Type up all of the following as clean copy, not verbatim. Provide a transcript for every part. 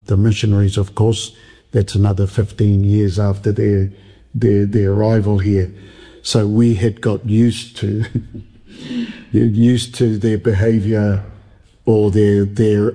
the missionaries, of course. That's another 15 years after their arrival here. So we had got used to their behaviour or their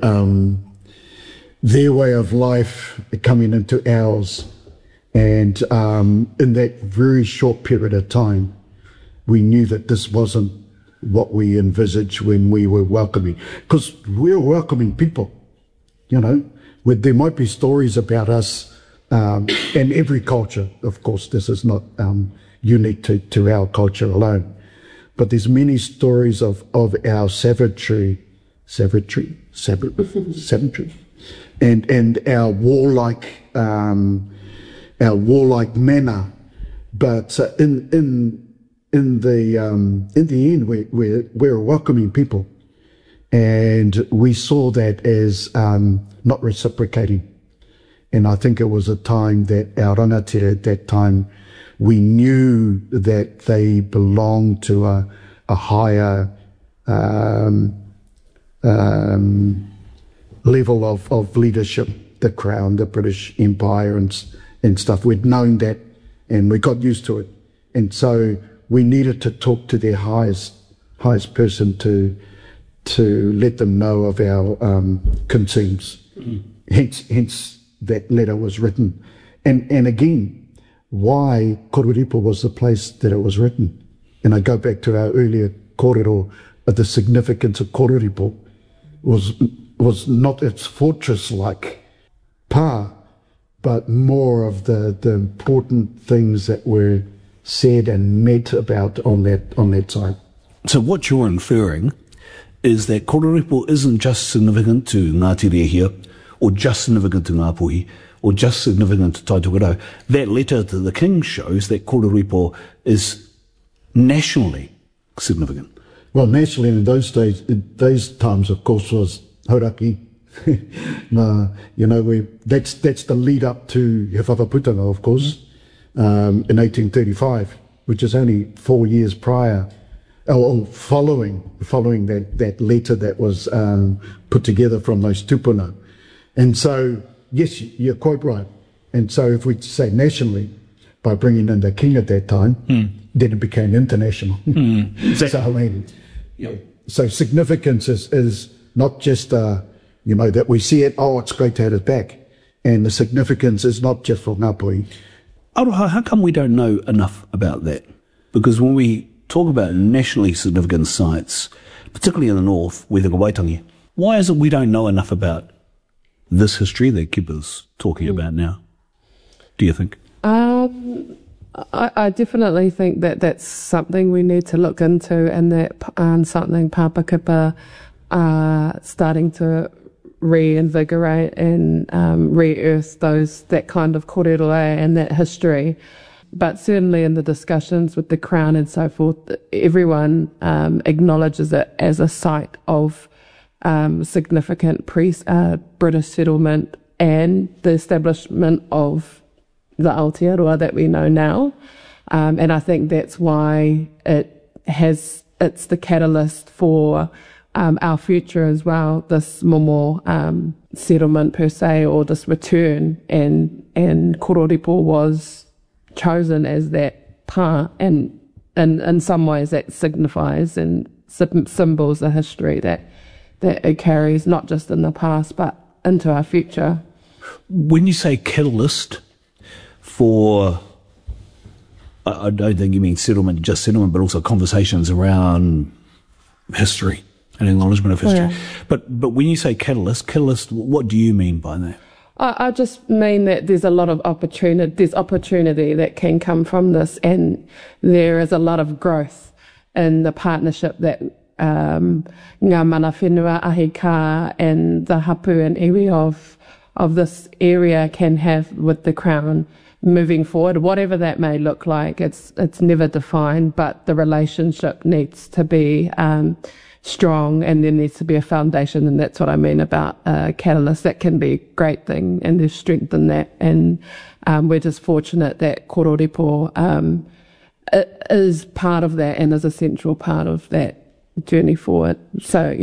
way of life coming into ours. And in that very short period of time, we knew that this wasn't what we envisaged when we were welcoming. Because we're welcoming people, you know. There might be stories about us in every culture. Of course, this is not unique to our culture alone. But there's many stories of our savagery, and our warlike manner. But in the end, we're welcoming people, and we saw that as not reciprocating. And I think it was a time that our rangatira at that time, we knew that they belonged to a higher level of leadership, the Crown, the British Empire and stuff. We'd known that, and we got used to it. And so we needed to talk to their highest person to let them know of our concerns. Hence that letter was written. And again, why Kororipo was the place that it was written. And I go back to our earlier kōrero, the significance of Kororipo was not its fortress-like pa, but more of the important things that were said and meant about on that side. So what you're inferring is that Kororipo isn't just significant to Ngāti Rehia, or just significant to Ngāpuhi, or just significant to Taitokerau. That letter to the king shows that Kororipo is nationally significant. Well, nationally in those times, of course, was Hauraki. You know, that's the lead up to He Whakaputanga, of course, in 1835, which is only 4 years prior, or following that letter that was put together from those tupuna. And so, yes, you're quite right. And so if we say nationally, by bringing in the king at that time, then it became international. Exactly. So, I mean, so significance is not just, you know, that we see it, oh, it's great to have it back. And the significance is not just for Ngāpuhi. Aroha, how come we don't know enough about that? Because when we talk about nationally significant sites, particularly in the north, where the Waitangi, why is it we don't know enough about this history that Kipa's talking about now? Do you think? I definitely think that that's something we need to look into, and that something Papa Kipa starting to reinvigorate and re-earth that kind of kōrero and that history. But certainly in the discussions with the Crown and so forth, everyone acknowledges it as a site of significant British settlement and the establishment of the Aotearoa that we know now. And I think that's why it's the catalyst for our future as well, this momo settlement per se, or this return, and Kororipo was chosen as that pa, and in some ways that signifies and symbols the history that it carries, not just in the past but into our future. When you say catalyst for, I don't think you mean settlement, but also conversations around history and acknowledgement of history. Yeah. But when you say catalyst, what do you mean by that? I just mean that there's a lot of opportunity that can come from this, and there is a lot of growth in the partnership that ngā mana whenua ahika and the hapu and iwi of this area can have with the Crown moving forward, whatever that may look like. It's never defined, but the relationship needs to be strong, and there needs to be a foundation, and that's what I mean about catalyst. That can be a great thing, and there's strength in that, and we're just fortunate that Kororipo is part of that and is a central part of that journey forward. So yeah,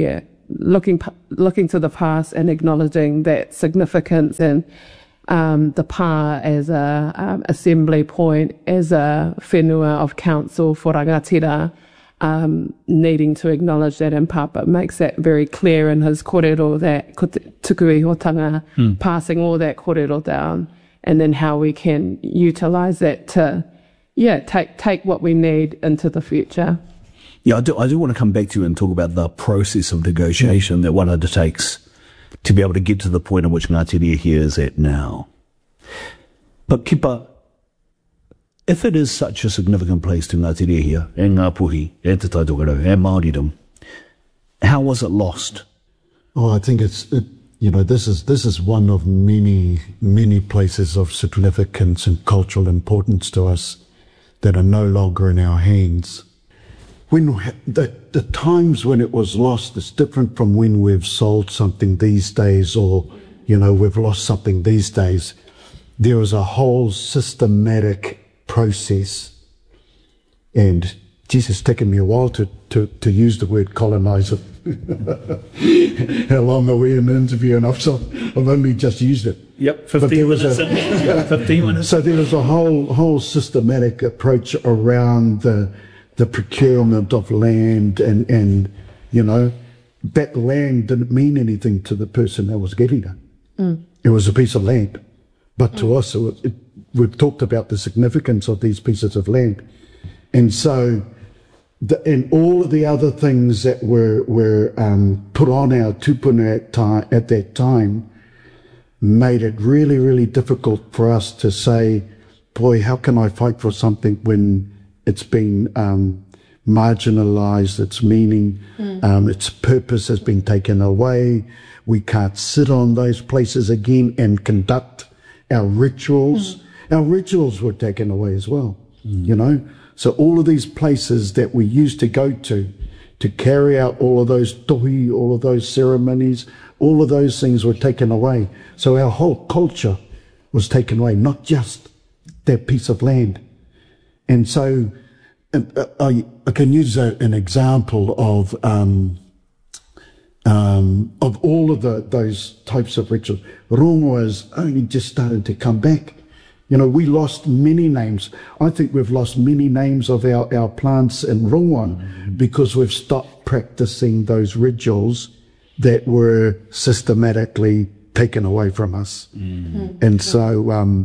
looking to the past and acknowledging that significance, and the pā as a assembly point, as a whenua of council for rangatira, needing to acknowledge that, and Papa makes that very clear in his kōrero, that tuku ihotanga, passing all that kōrero down, and then how we can utilise that to take what we need into the future. Yeah, I do want to come back to you and talk about the process of negotiation that one undertakes to be able to get to the point at which Ngāti Rehia is at now. But Kipa, if it is such a significant place to Ngāti Rehia, and Ngāpuhi, and Te Taitokerau, and Māoridom, how was it lost? Oh, I think this is one of many places of significance and cultural importance to us that are no longer in our hands. When the times when it was lost is different from when we've sold something these days, or we've lost something these days. There was a whole systematic process, and Jesus, it's taken me a while to use the word colonizer. How long are we in the interview? And I've only just used it. Yep, 15 minutes. 15 minutes. So there was a whole systematic approach around the procurement of land, and that land didn't mean anything to the person that was getting it. It was a piece of land, but to us, we've talked about the significance of these pieces of land, and so and all of the other things that were put on our tupuna at that time made it really, really difficult for us to say, boy, how can I fight for something when it's been marginalised, its meaning, its purpose has been taken away. We can't sit on those places again and conduct our rituals. Our rituals were taken away as well, So all of these places that we used to go to carry out all of those tohi, all of those ceremonies, all of those things were taken away. So our whole culture was taken away, not just that piece of land. And so I can use an example of all of those types of rituals. Rongoa is only just starting to come back. We lost many names. I think we've lost many names of our plants in Rongoa because we've stopped practicing those rituals that were systematically taken away from us. And so,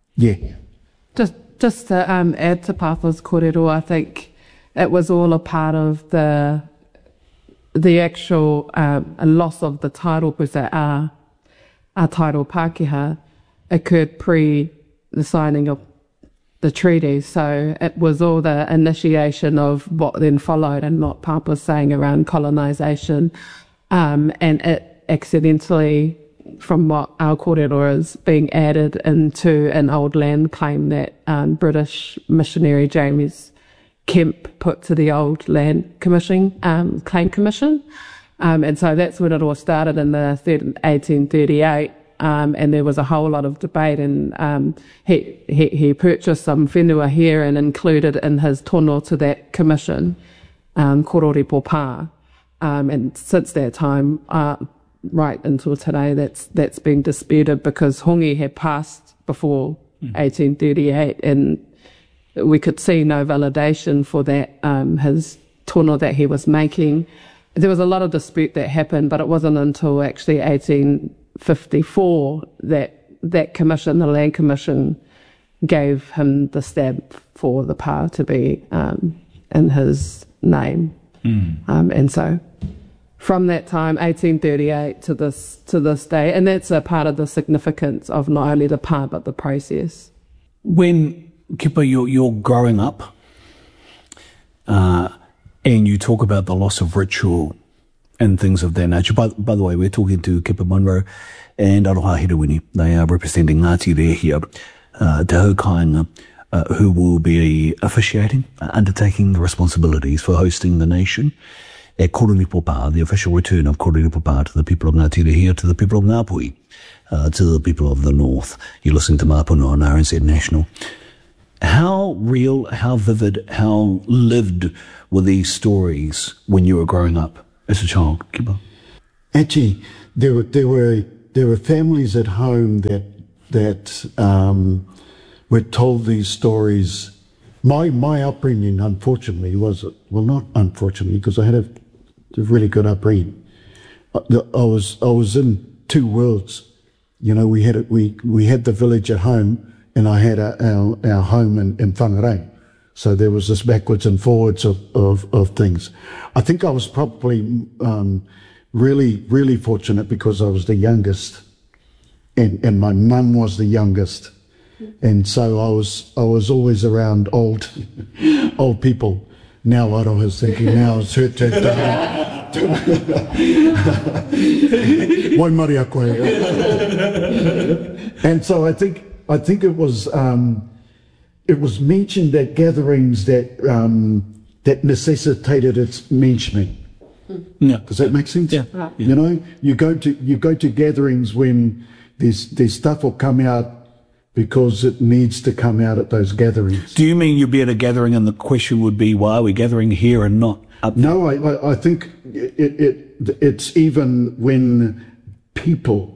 Just to add to Papa's kōrero, I think it was all a part of the actual loss of the title, because our title Pākehā occurred pre the signing of the treaty. So it was all the initiation of what then followed, and what Papa's saying around colonisation, and it accidentally, from what our kōrero is, being added into an old land claim that British missionary James Kemp put to the old land claim commission. And so that's when it all started in 1838. And there was a whole lot of debate, and he purchased some whenua here and included in his tono to that commission, Kororipo Pā. And since that time, right until today, that's been disputed, because hongi had passed before 1838, and we could see no validation for that, his tono that he was making. There was a lot of dispute that happened, but it wasn't until actually 1854 that commission, the Land Commission, gave him the stamp for the pā to be in his name. And so from that time, 1838 to this day, and that's a part of the significance of not only the pā but the process. When, Kipa, you're growing up, and you talk about the loss of ritual and things of that nature. By the way, we're talking to Kipa Munro and Aroha Hirawini. They are representing Ngāti Rehia, Te Haukainga, who will be officiating, undertaking the responsibilities for hosting the nation at Kororipo Pā, the official return of Kororipo Pā to the people of Ngāti Rehia, to the people of Ngāpuhi, to the people of the North. You're listening to Māpono on RNZ National. How real, how vivid, how lived were these stories when you were growing up as a child, Kipa? Actually, there were families at home that were told these stories. My upbringing, unfortunately, not unfortunately, because I had a really good upbringing. I was in two worlds. You know, we had the village at home, and I had our home in Whangarei. So there was this backwards and forwards of things. I think I was probably really fortunate because I was the youngest, and my mum was the youngest, and so I was always around old people. Now what I was thinking now is her turn. Wai mari a koe. And so I think it was mentioned at gatherings that necessitated its mentioning. Yeah. Does that make sense? Yeah. Right. You know, you go to gatherings when there's stuff will come out because it needs to come out at those gatherings. Do you mean you'd be at a gathering and the question would be, why are we gathering here and not up there? No, I think it's even when people,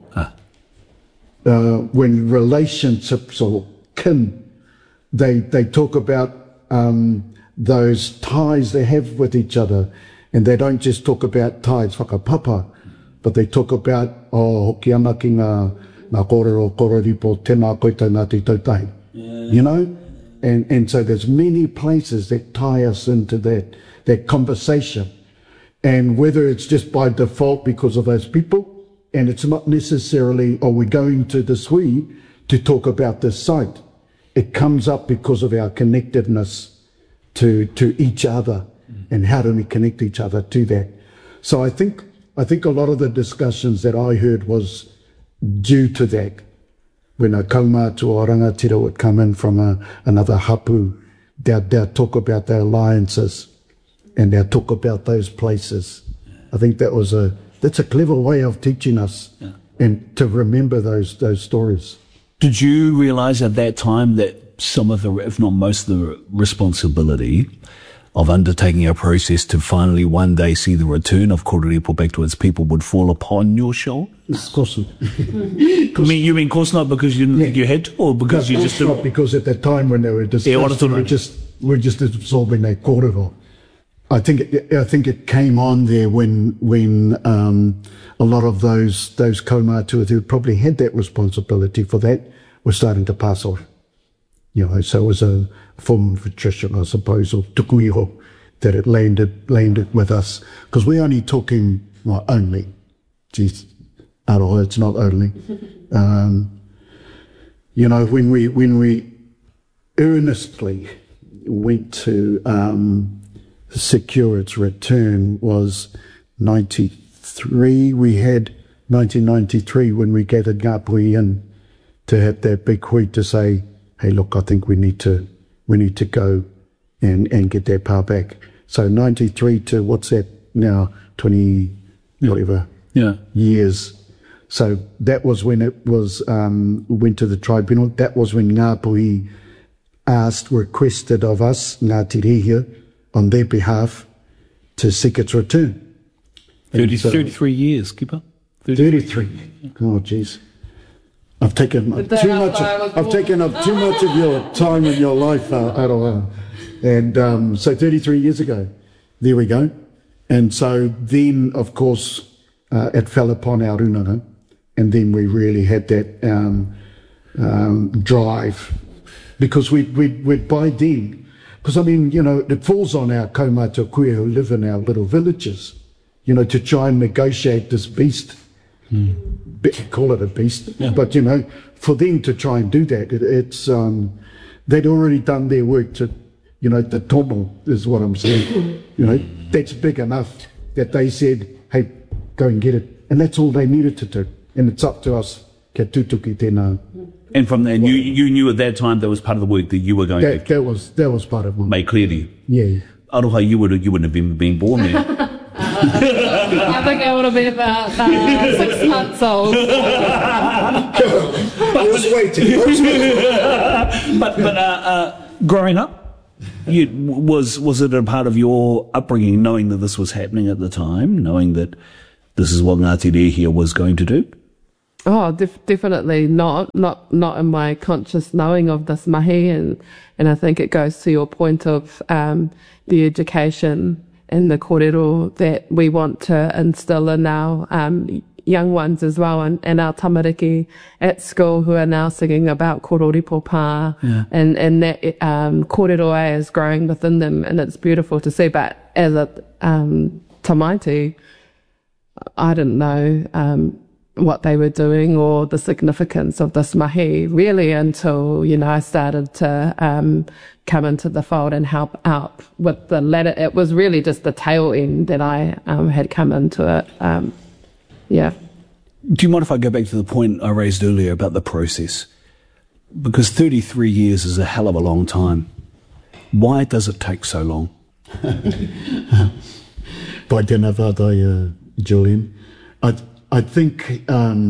when relationships or kin, they talk about those ties they have with each other, and they don't just talk about ties whakapapa, but they talk about hoki ana ki ngā kōrero kororipo tēnā koe tēnā te tautai. You know? And so there's many places that tie us into that conversation. And whether it's just by default because of those people, and it's not necessarily, we're going to the Sui to talk about this site. It comes up because of our connectedness to each other, and how do we connect each other to that. So I think a lot of the discussions that I heard was due to that. When a kaumātua o rangatira would come in from another hapu, they'll talk about their alliances, and they'll talk about those places. I think that's a clever way of teaching us, and to remember those stories. Did you realise at that time that some of the, if not most of the responsibility of undertaking a process to finally one day see the return of Kororipo back to its people would fall upon your shoulders? Of course. You mean of course not because you didn't think you had to, or because you just not because at that time when they were discussed, we're just absorbing that korero. I think it came on there when a lot of those kaumātua who probably had that responsibility for that were starting to pass off. You know, so it was a form of attrition, I suppose, or tukuiho, that it landed with us. Because we're only talking, well, only. Geez, aroha, it's not only. You know, when we earnestly went to secure its return was 93. We had 1993 when we gathered Ngāpuhi in to have that big hui to say, hey, look, I think we need to go and get that power back. So 93 to what's that now, 20 whatever years. So that was when it was went to the tribunal. That was when Ngāpuhi requested of us, Ngāti Rehia, on their behalf to seek its return. 33 years, Kipa. 33. Oh, jeez. I've taken up too much of your time in your life, Aroha. And so 33 years ago, there we go. And so then, of course, it fell upon our runanga, and then we really had that drive, because we'd by then, because I mean, you know, it falls on our kaumātua kuia who live in our little villages, you know, to try and negotiate this beast. Call it a beast, but you know, for them to try and do that, it's they'd already done their work to, you know, the tomo is what I'm saying. You know, that's big enough that they said, hey, go and get it, and that's all they needed to do, and it's up to us. Kia tutuki tēnā. And from there, you knew at that time that was part of the work that you were going to that was part of it. Make clear to you. Yeah. Aroha, you wouldn't have been born there. I think I would have been about 6 months old. I was waiting. But growing up, was it a part of your upbringing, knowing that this was happening at the time, knowing that this is what Ngāti Rehia was going to do? Oh, definitely not in my conscious knowing of this mahi, and I think it goes to your point of the education and the kōrero that we want to instill in our young ones as well, and our tamariki at school who are now singing about kororipo pā, and that kōrero is growing within them, and it's beautiful to see. But as a tamaiti, I didn't know what they were doing or the significance of this mahi really until, I started to come into the fold and help out with the latter. It was really just the tail end that I had come into it. Do you mind if I go back to the point I raised earlier about the process? Because 33 years is a hell of a long time. Why does it take so long? By tēnā whātai, Julian. I think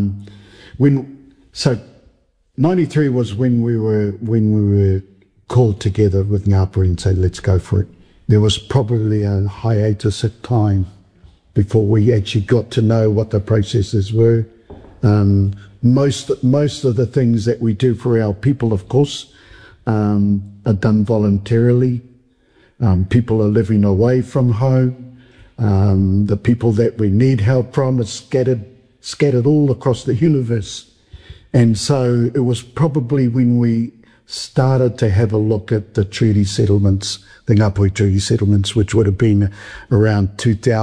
93 was when we were called together with Ngāpuhi and said, let's go for it. There was probably a hiatus at time before we actually got to know what the processes were. Most of the things that we do for our people, of course, are done voluntarily. People are living away from home. The people that we need help from are scattered all across the universe. And so it was probably when we started to have a look at the treaty settlements, the Ngāpuhi treaty settlements, which would have been around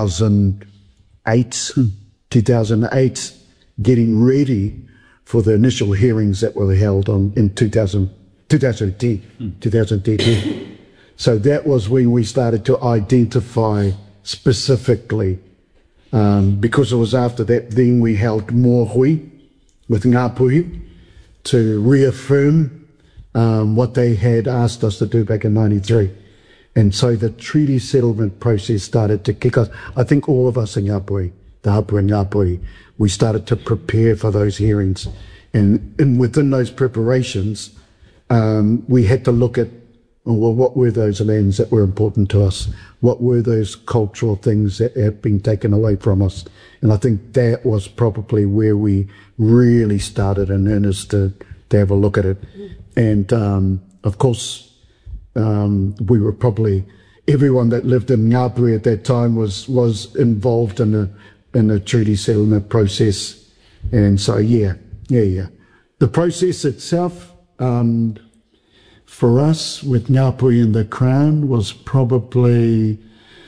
2008, getting ready for the initial hearings that were held in 2010. So that was when we started to identify specifically, because it was after that then we held more hui with Ngāpuhi to reaffirm what they had asked us to do back in 93. And so the treaty settlement process started to kick us. I think all of us in Ngāpuhi, the Hapua and Ngāpuhi, we started to prepare for those hearings. And within those preparations, we had to look at, well, what were those lands that were important to us? What were those cultural things that had been taken away from us? And I think that was probably where we really started in earnest to have a look at it. And of course, we were probably, everyone that lived in Ngāpuhi at that time was involved in the treaty settlement process. And so, yeah. The process itself, for us with Ngāpuhi and the Crown was probably,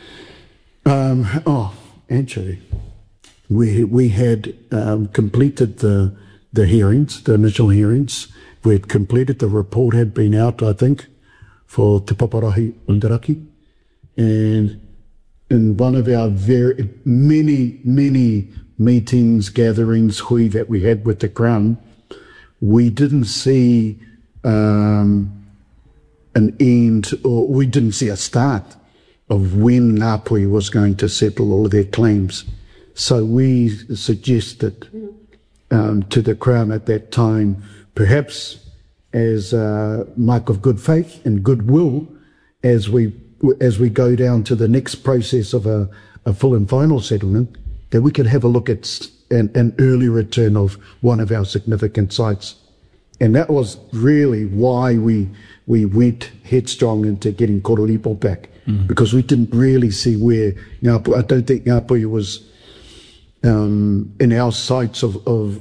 actually, we had completed the hearings, the initial hearings. We had completed, the report had been out, I think, for Te Paparahi Undaraki. And in one of our very many meetings, gatherings, hui that we had with the Crown, we didn't see an end, or we didn't see a start of when Ngāpuhi was going to settle all of their claims. So we suggested to the Crown at that time, perhaps as a mark of good faith and goodwill, as we go down to the next process of a full and final settlement, that we could have a look at an early return of one of our significant sites. And that was really why we went headstrong into getting Kororipo back, because we didn't really see where Ngāpuhi, I don't think Ngāpuhi was in our sights of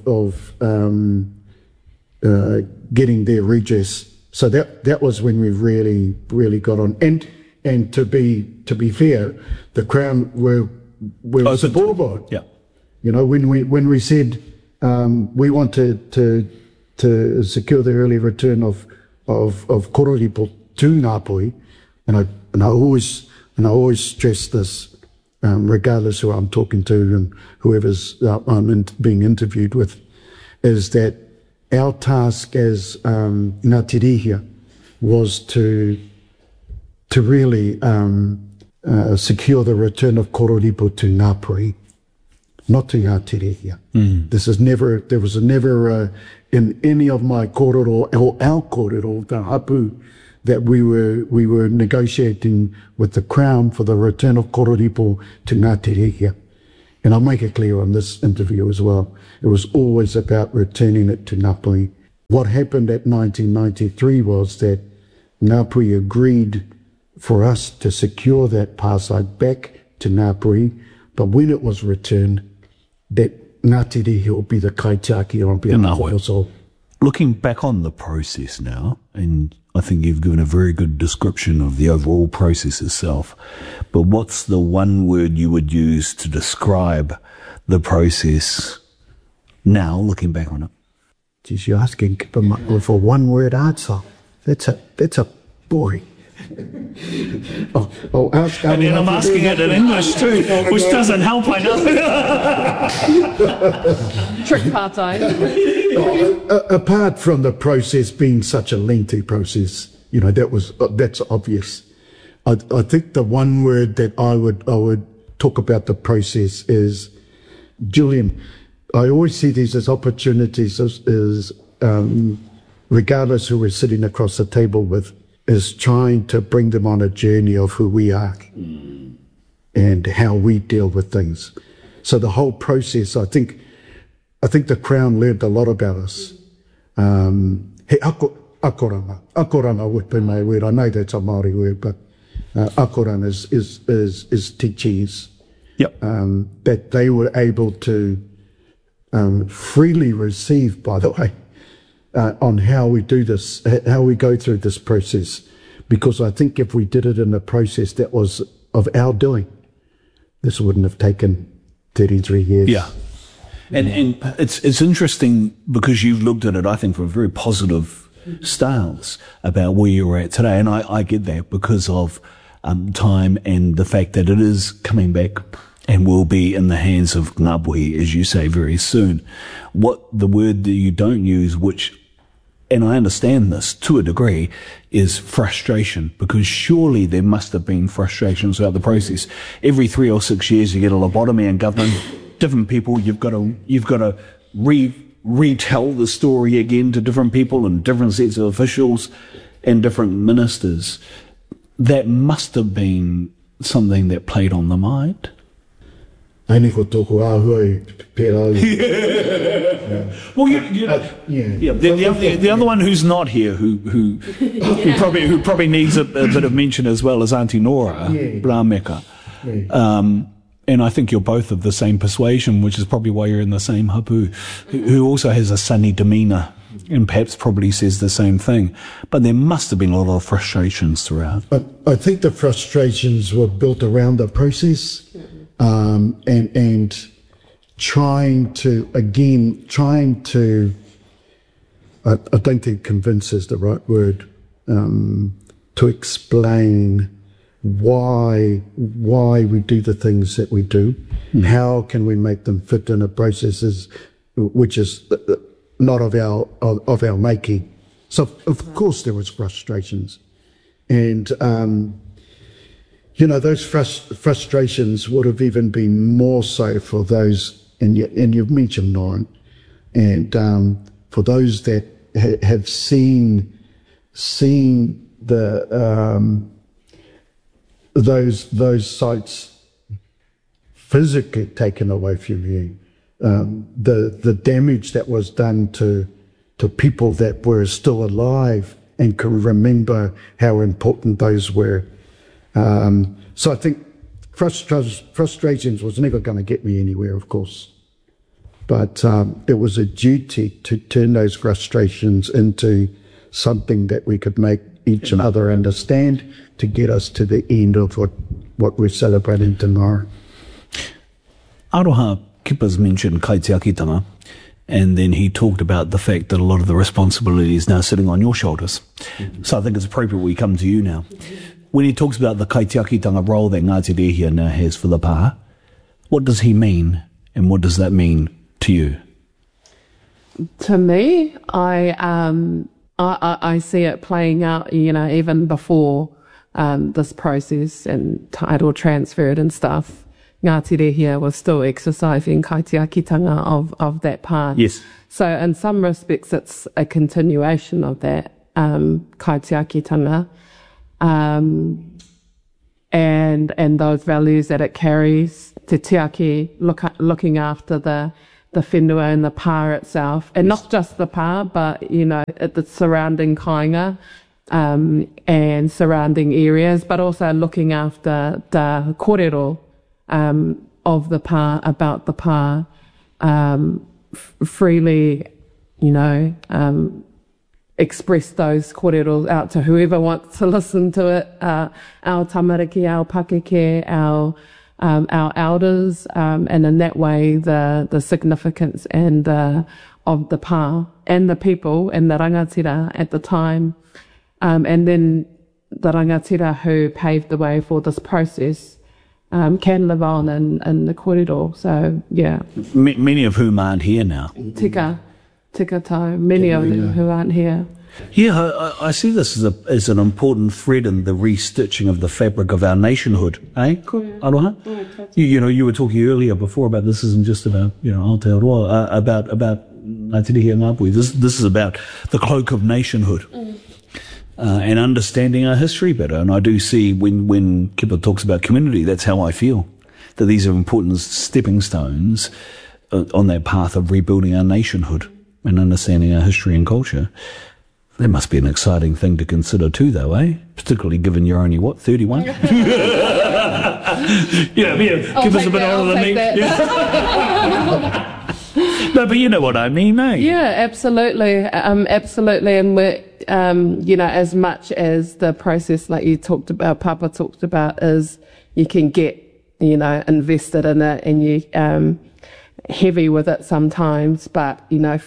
getting their redress. So that was when we really got on. And to be fair, the Crown were supportive of it. Yeah. You know, when we said we wanted to secure the early return of Kororipo to Ngāpuhi, and I always stress this, regardless who I'm talking to and whoever's I'm being interviewed with, is that our task as Ngāti Rehia was to really secure the return of Kororipo to Ngāpuhi, not to Ngāti Rehia. There was never in any of my kōrero or our kōrero, the hapu, that we were negotiating with the Crown for the return of Kororipo to Ngāti Rehia. And I'll make it clear on this interview as well, it was always about returning it to Ngāpuhi. What happened at 1993 was that Ngāpuhi agreed for us to secure that pāsai back to Ngāpuhi, but when it was returned, that Ngāti Rēhia will be the kaitiaki on behalf of us all. Looking back on the process now, and I think you've given a very good description of the overall process itself, but what's the one word you would use to describe the process now, looking back on it? Geez, you're asking for a one-word answer. That's a boring. I'll ask. And then I'm asking it in English too, which doesn't help, I know. Trick part-time. Apart from the process being such a lengthy process, that's obvious. I think the one word that I would talk about the process is, Julian, I always see these as opportunities regardless who we're sitting across the table with, is trying to bring them on a journey of who we are and how we deal with things. So the whole process, I think the Crown learned a lot about us. He akoranga. Akoranga would be my word. I know that's a Māori word, but akoranga is teachings. Yep. That they were able to freely receive, by the way, on how we do this, how we go through this process. Because I think if we did it in a process that was of our doing, this wouldn't have taken 33 years. Yeah. And it's interesting because you've looked at it, I think, from a very positive stance about where you're at today. And I get that because of time and the fact that it is coming back and will be in the hands of Ngāpuhi, as you say, very soon. What the word that you don't use, which, and I understand this to a degree, is frustration, because surely there must have been frustrations throughout the process. Every 3 or 6 years you get a lobotomy in government, different people, you've got to retell the story again to different people and different sets of officials and different ministers. That must have been something that played on the mind. Aini ko tōku āhua pērā. Well, the other one who's not here, who probably needs a bit of mention as well, is Auntie Nora Brameka. And I think you're both of the same persuasion, which is probably why you're in the same hapu, who also has a sunny demeanour and perhaps probably says the same thing. But there must have been a lot of frustrations throughout. I think the frustrations were built around the process. And trying to, I don't think convince is the right word, to explain why we do the things that we do. How can we make them fit in a process which is not of our making. So of course there was frustrations, and those frustrations would have even been more so for those, and you've mentioned Noran, and for those that have seen the those sites physically taken away from you, the damage that was done to people that were still alive and can remember how important those were. So I think frustrations was never going to get me anywhere, of course. But it was a duty to turn those frustrations into something that we could make each other understand to get us to the end of what we're celebrating tomorrow. Aroha Kippa's mentioned kaitiakitanga, and then he talked about the fact that a lot of the responsibility is now sitting on your shoulders. Mm-hmm. So I think it's appropriate we come to you now. When he talks about the kaitiakitanga role that Ngāti Rēhia now has for the pā, what does he mean, and what does that mean to you? To me, I see it playing out, even before this process and title transferred and stuff. Ngāti Rēhia was still exercising kaitiakitanga of that part. Yes. So in some respects, it's a continuation of that kaitiakitanga. And and those values that it carries, te tiaki, looking after the whenua and the pā itself, and not just the pā, but, the surrounding kāinga, and surrounding areas, but also looking after the kōrero, of the pā, about the pā, freely, express those kōrero out to whoever wants to listen to it, our tamariki, our pakeke, our elders, and in that way the significance and of the pā and the people and the rangatira at the time, and then the rangatira who paved the way for this process can live on in the kōrero. So yeah, many of whom aren't here now. Tika tau, many of them who aren't here. Yeah, I see this as an important thread in the restitching of the fabric of our nationhood, eh? Aroha? You were talking earlier before about this isn't just about, Aotearoa, about Ngāti Rihia Ngāpuhi. This is about the cloak of nationhood. And understanding our history better. And I do see when Kippa talks about community, that's how I feel, that these are important stepping stones on that path of rebuilding our nationhood and understanding our history and culture. That must be an exciting thing to consider too, though, eh? Particularly given you're only, 31? Give us a bit older than me. No, but you know what I mean, eh? Yeah, absolutely. Absolutely. And we're, as much as the process, like you talked about, Papa talked about, is you can get, invested in it and you heavy with it sometimes, but,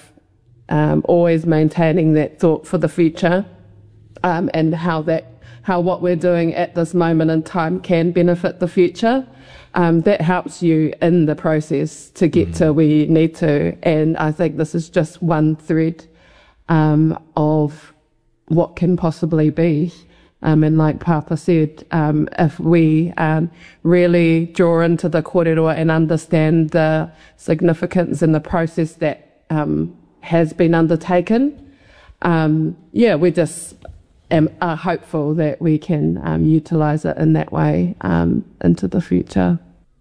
always maintaining that thought for the future, and how what we're doing at this moment in time can benefit the future. That helps you in the process to get to where you need to. And I think this is just one thread of what can possibly be. And like Papa said, if we really draw into the kōrero and understand the significance and the process that has been undertaken, we just are hopeful that we can utilise it in that way into the future.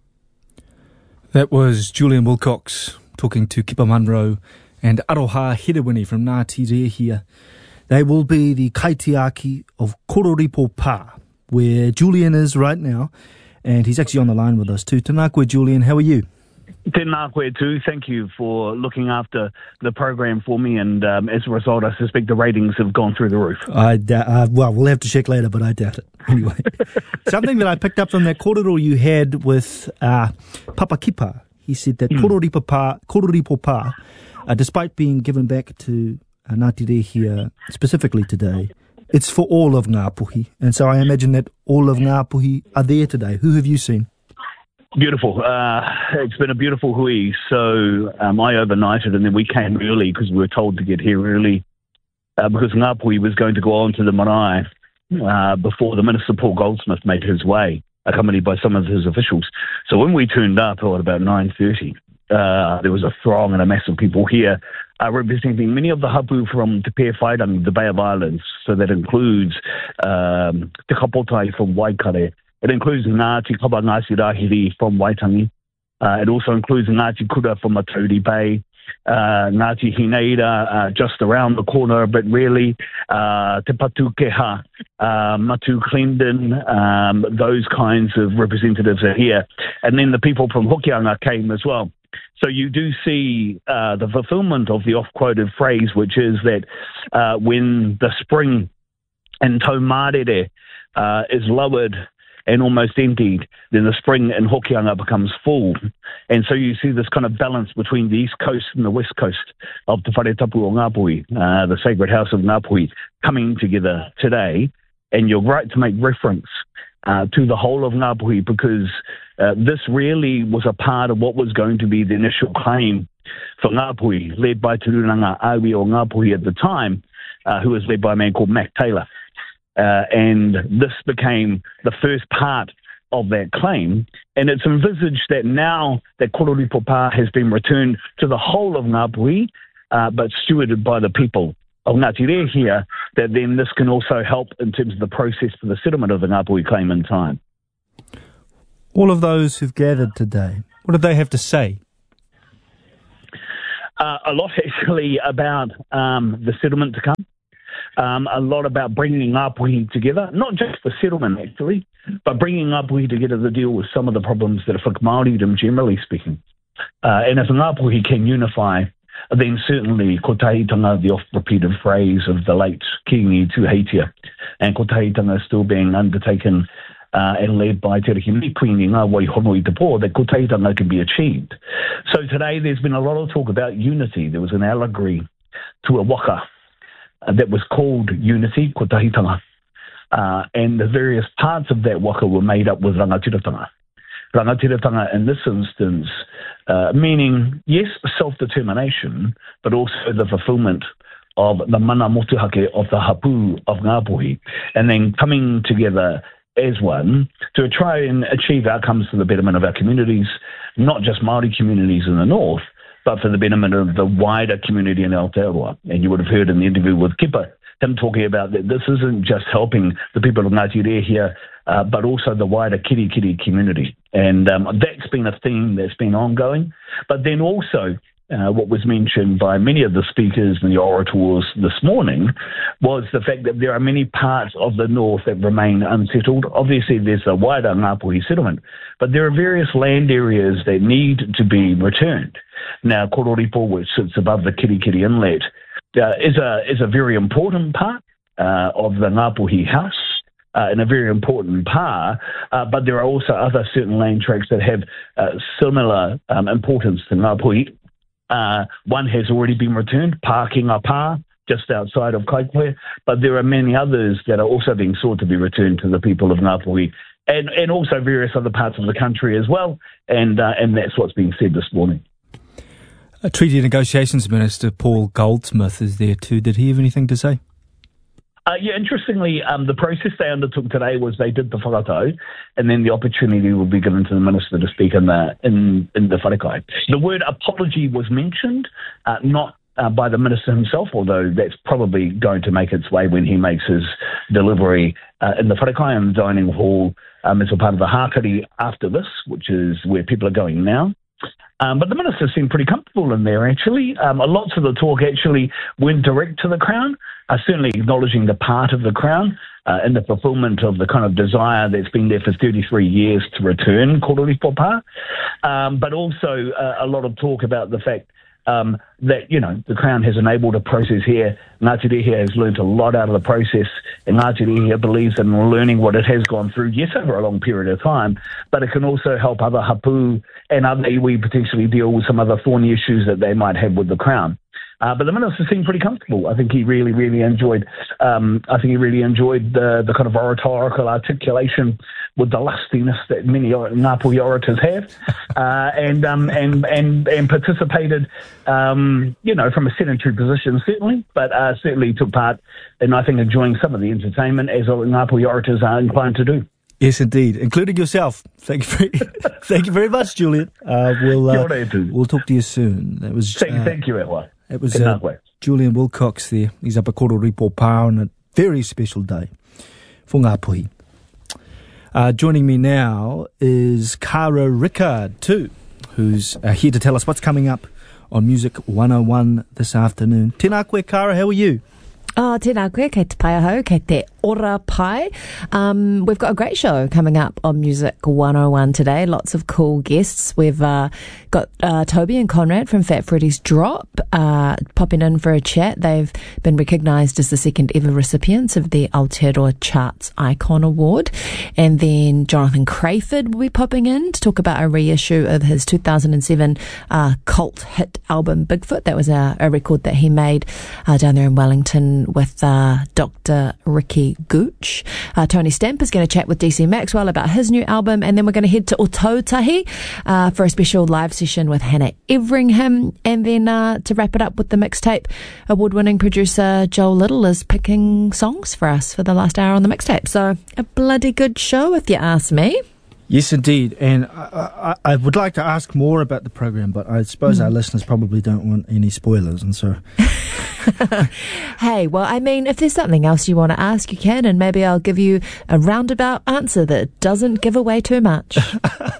That was Julian Wilcox talking to Kippa Munro and Aroha Herewini from Ngāti Rehia. They will be the kaitiaki of Kororipo Pā, where Julian is right now, and he's actually on the line with us too. Tēnā koe, Julian, how are you? Tēnā koe too. Thank you for looking after the program for me, and as a result, I suspect the ratings have gone through the roof. Well, we'll have to check later, but I doubt it. Anyway, something that I picked up from that kōrero you had with Papa Kippa, he said that Kororipo Pā, despite being given back to Ngāti Rehia specifically today, it's for all of Ngāpuhi. And so I imagine that all of Ngāpuhi are there today. Who have you seen? Beautiful. It's been a beautiful hui. So I overnighted and then we came early because we were told to get here early because Ngāpuhi was going to go on to the marae before the Minister Paul Goldsmith made his way, accompanied by some of his officials. So when we turned up at about 9:30, there was a throng and a mass of people here representing many of the hapu from Te Pē Whairangi, the Bay of Islands. So that includes Te Kapotai from Waikare. It includes Ngāti Kapa Ngāti Rahiri from Waitangi. It also includes Ngāti Kura from Matauri Bay, Ngāti Hineira just around the corner, but really Te Patu Keha, Matu Clendon, those kinds of representatives are here. And then the people from Hokianga came as well. So you do see the fulfillment of the oft-quoted phrase, which is that when the spring in Taumarere is lowered and almost emptied, then the spring in Hokianga becomes full. And so you see this kind of balance between the east coast and the west coast of Te Whare Tapu o Ngāpuhi, the Sacred House of Ngāpuhi, coming together today. And you're right to make reference to the whole of Ngāpuhi because this really was a part of what was going to be the initial claim for Ngāpuhi, led by Te Rūranga Awi o Ngāpuhi at the time, who was led by a man called Mac Taylor. And this became the first part of that claim. And it's envisaged that now that Kororipo Pā has been returned to the whole of Ngāpuhi, but stewarded by the people of Ngāti Rehia, that then this can also help in terms of the process for the settlement of the Ngāpuhi claim in time. All of those who've gathered today, what did they have to say? A lot actually about the settlement to come. A lot about bringing Ngāpuhi together, not just the settlement actually, but bringing Ngāpuhi together to deal with some of the problems that affect Māoridom generally speaking. And if Ngāpuhi can unify, then certainly ko tahitanga, the oft-repeated phrase of the late Kingi Tuheitia, and ko tahitanga still being undertaken and led by Te Reki Mikuini Ngā Waihonoi Te Pō, that ko tahitanga can be achieved. So today there's been a lot of talk about unity. There was an allegory to a waka that was called Unity, ko tahitanga. And the various parts of that waka were made up with rangatiratanga. Rangatiratanga in this instance, meaning, yes, self-determination, but also the fulfillment of the mana motuhake of the hapu of Ngāpuhi, and then coming together as one to try and achieve outcomes for the betterment of our communities, not just Māori communities in the north, but for the betterment of the wider community in Aotearoa. And you would have heard in the interview with Kipa, him talking about that this isn't just helping the people of Ngāti Rehia, but also the wider Kirikiri community. And that's been a theme that's been ongoing. But then also, what was mentioned by many of the speakers and the orators this morning was the fact that there are many parts of the north that remain unsettled. Obviously, there's a wider Ngāpuhi settlement, but there are various land areas that need to be returned. Now, Kororipo, which sits above the Kirikiri Inlet, is a very important part of the Ngāpuhi house, and a very important part, but there are also other certain land tracts that have similar importance to Ngāpuhi. One has already been returned, Pākinga Pā, just outside of Kaikohe, but there are many others that are also being sought to be returned to the people of Ngāpuhi, and also various other parts of the country as well, and that's what's being said this morning. Treaty Negotiations Minister Paul Goldsmith is there too. Did he have anything to say? Yeah, interestingly, the process they undertook today was they did the whakatau, and then the opportunity will be given to the minister to speak in the wharekai. The word apology was mentioned, not by the minister himself, although that's probably going to make its way when he makes his delivery in the wharekai and the dining hall as a part of the hākari after this, which is where people are going now. But the minister seemed pretty comfortable in there, actually. Lots of the talk actually went direct to the Crown, certainly acknowledging the part of the Crown in the fulfilment of the kind of desire that's been there for 33 years to return Kororipo Pā, but also a lot of talk about the fact that, you know, the Crown has enabled a process here. Ngāti Rehia has learnt a lot out of the process, and Ngāti Rehia believes in learning what it has gone through, yes, over a long period of time, but it can also help other hapu and other iwi potentially deal with some other thorny issues that they might have with the Crown. But the minister seemed pretty comfortable. I think he really, really enjoyed. The kind of oratorical articulation with the lustiness that many Ngāpuhi orators have, and participated, from a sedentary position certainly, but certainly took part in, I think, enjoying some of the entertainment as Ngāpuhi orators are inclined to do. Yes, indeed, including yourself. Thank you very much, Julian. We'll talk to you soon. That was thank you, Ewa. It was Julian Wilcox there. He's up at Kororipo Pā on a very special day for Ngāpuhi. Joining me now is Kara Rickard too, who's here to tell us what's coming up on Music 101 this afternoon. Tēnā koe, Kara, how are you? Tēnā koe, kei te pai ahau, kei te ora pai. We've got a great show coming up on Music 101 today. Lots of cool guests. We've got Toby and Conrad from Fat Freddy's Drop popping in for a chat. They've been recognised as the second ever recipients of the Aotearoa Charts Icon Award. And then Jonathan Crayford will be popping in to talk about a reissue of his 2007 cult hit album Bigfoot. That was a record that he made down there in Wellington with Dr. Ricky Gooch. Tony Stamp is going to chat with DC Maxwell about his new album, and then we're going to head to Otautahi for a special live session with Hannah Everingham, and then to wrap it up with the mixtape, award-winning producer Joel Little is picking songs for us for the last hour on the mixtape. So a bloody good show if you ask me. Yes, indeed. And I would like to ask more about the program, but I suppose our listeners probably don't want any spoilers, and so... Hey, well, I mean, if there's something else you want to ask, you can, and maybe I'll give you a roundabout answer that doesn't give away too much.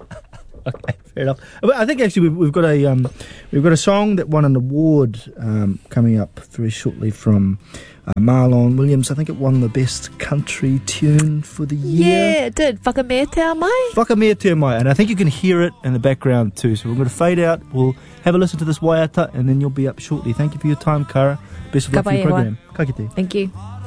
Okay, fair enough. But I think actually we've got a song that won an award coming up very shortly from Marlon Williams. I think it won the best country tune for the year. Yeah, it did. Whakamea te mai. Whakamea te mai. And I think you can hear it in the background too. So we're going to fade out. We'll have a listen to this waiata and then you'll be up shortly. Thank you for your time, Cara. Best of luck for your program. Ka kite. Thank you.